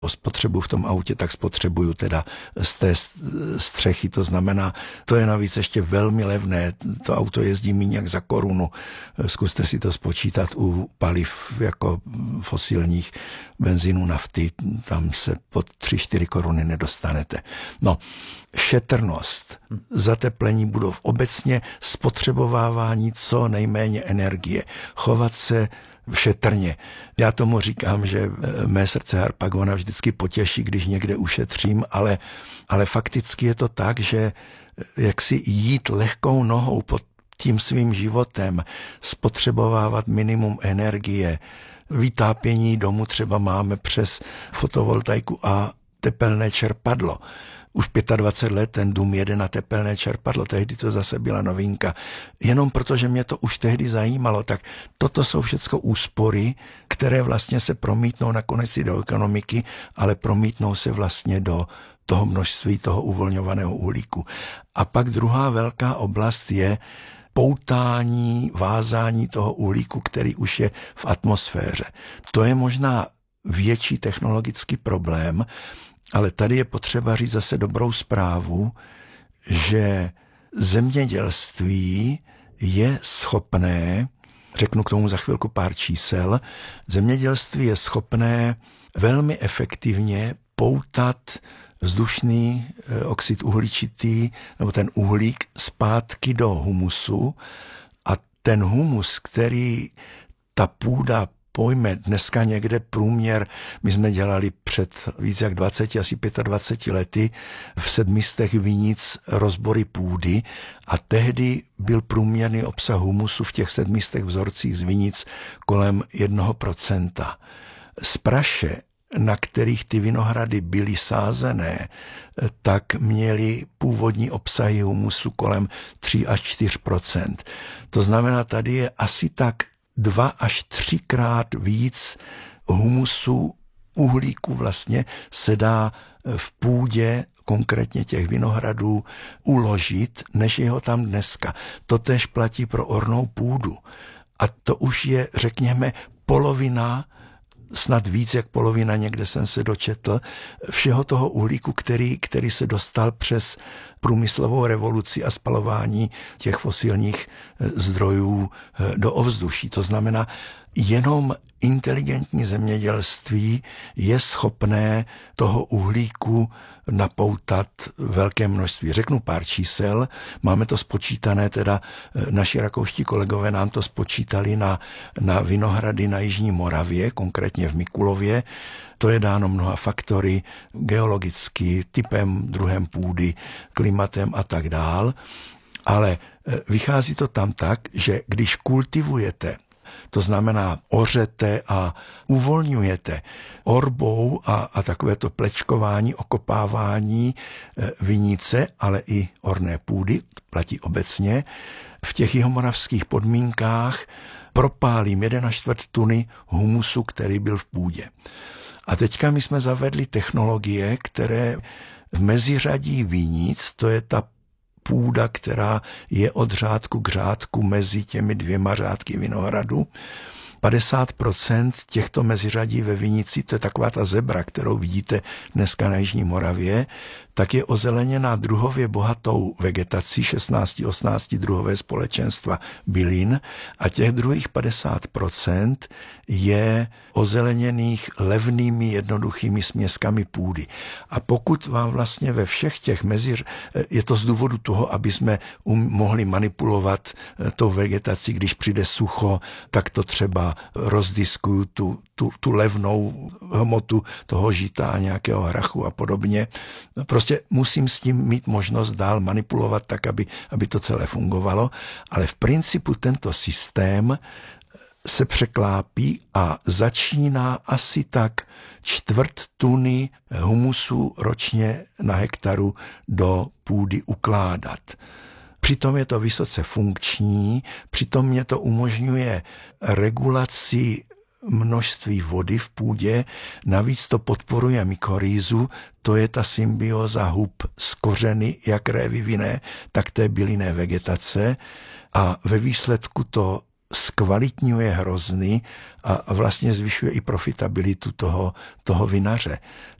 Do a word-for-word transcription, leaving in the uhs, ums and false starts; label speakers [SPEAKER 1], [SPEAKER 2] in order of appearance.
[SPEAKER 1] spotřebu v tom autě, tak spotřebuju teda z té střechy. To znamená, to je navíc ještě velmi levné. To auto jezdí méně jak za korunu. Zkuste si to spočítat u paliv jako fosilních, benzínu, nafty. Tam se pod tři čtyři koruny nedostanete. No, šetrnost, zateplení budov, obecně spotřebovávání co nejméně energie, chovat se šetrně. Já tomu říkám, že mé srdce Harpagona vždycky potěší, když někde ušetřím, ale, ale fakticky je to tak, že jak si jít lehkou nohou pod tím svým životem, spotřebovávat minimum energie, vytápění domu třeba máme přes fotovoltaiku a tepelné čerpadlo. Už dvacet pět let ten dům jede na tepelné čerpadlo, tehdy to zase byla novinka. Jenom protože mě to už tehdy zajímalo, tak toto jsou všechno úspory, které vlastně se promítnou nakonec i do ekonomiky, ale promítnou se vlastně do toho množství toho uvolňovaného uhlíku. A pak druhá velká oblast je poutání, vázání toho uhlíku, který už je v atmosféře. To je možná větší technologický problém, ale tady je potřeba říct zase dobrou zprávu, že zemědělství je schopné, řeknu k tomu za chvilku pár čísel, zemědělství je schopné velmi efektivně poutat vzdušný oxid uhličitý, nebo ten uhlík zpátky do humusu a ten humus, který ta půda pojme dneska někde průměr, my jsme dělali před víc jak dvaceti, asi dvaceti pěti lety v sedmistech vinic rozbory půdy a tehdy byl průměrný obsah humusu v těch sedmistech vzorcích z vinic kolem jednoho procenta. Z praše, na kterých ty vinohrady byly sázené, tak měly původní obsahy humusu kolem tři až čtyři procenta. To znamená, tady je asi tak dva až třikrát víc humusu, uhlíku vlastně se dá v půdě, konkrétně těch vinohradů, uložit, než je ho tam dneska. To též platí pro ornou půdu. A to už je, řekněme, polovina, snad víc jak polovina, někde jsem se dočetl, všeho toho uhlíku, který, který se dostal přes průmyslovou revoluci a spalování těch fosilních zdrojů do ovzduší. To znamená, jenom inteligentní zemědělství je schopné toho uhlíku napoutat velké množství. Řeknu pár čísel, máme to spočítané, teda naši rakouští kolegové nám to spočítali na, na vinohrady na Jižní Moravě, konkrétně v Mikulově. To je dáno mnoha faktory, geologicky, typem, druhem půdy, klimatem a tak dál. Ale vychází to tam tak, že když kultivujete, to znamená ořete a uvolňujete orbou a, a takové to plečkování, okopávání vinice, ale i orné půdy, platí obecně, v těch jihomoravských podmínkách propálím jeden a čtvrt tuny humusu, který byl v půdě. A teďka my jsme zavedli technologie, které v meziřadí vinic, to je ta půda, která je od řádku k řádku mezi těmi dvěma řádky vinohradu. padesát procent těchto meziřadí ve vinici, to je taková ta zebra, kterou vidíte dneska na Jižní Moravě, tak je ozeleněná druhově bohatou vegetací, šestnáct osmnáct druhové společenstva bylin a těch druhých padesát procent je ozeleněných levnými jednoduchými směskami půdy. A pokud vám vlastně ve všech těch meziř, je to z důvodu toho, aby jsme um, mohli manipulovat tou vegetací, když přijde sucho, tak to třeba rozdiskuju tu, tu, tu levnou hmotu toho žita a nějakého hrachu a podobně. Prostě musím s tím mít možnost dál manipulovat tak, aby, aby to celé fungovalo, ale v principu tento systém se překlápí a začíná asi tak čtvrt tuny humusu ročně na hektaru do půdy ukládat. Přitom je to vysoce funkční, přitom mě to umožňuje regulaci množství vody v půdě, navíc to podporuje mykorýzu, to je ta symbioza hub z kořeny, jak révy vinné, tak té bylinné vegetace a ve výsledku to zkvalitňuje hrozny a vlastně zvyšuje i profitabilitu toho, toho vinaře.